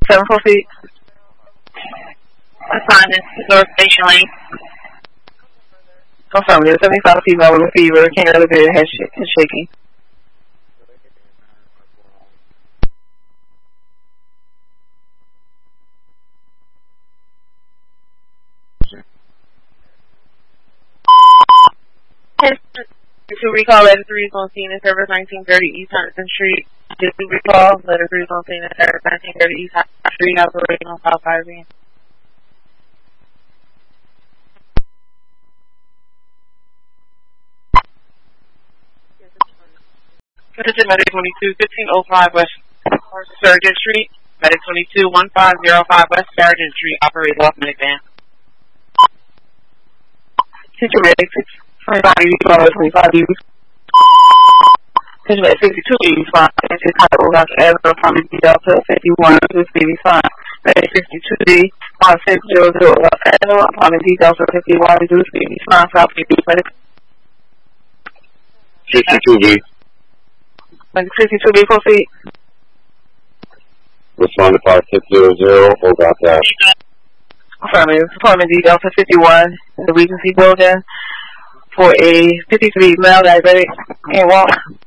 7 proceed. Assignment to North Station Lane. Affirmative. 75 fever with a fever. Can't elevate. Head shaking. To recall, letter 3 is on scene in service 1930 East Huntington Street. Just to recall, letter 3 is on scene in service 1930 East Huntington Street, operating on South Ivy. Assistant Medic 22, 1505 West Surgeon Street. Medic 22, 1505 West Surgeon Street, operates off Medic van. Teacher Medic 25 use. Teacher Medic 62 use 5. Teacher Medic Dr. Ezra from the Delta 51 to 85. Medic 62D 5600 Ezra from the Delta 51 to 85. South 50 Medic 62B. Medic 62B proceed. Respond to 5600, hold out that. Affirmative. Department D Delta 51 in the Regency building for a 53 male diabetic and walk.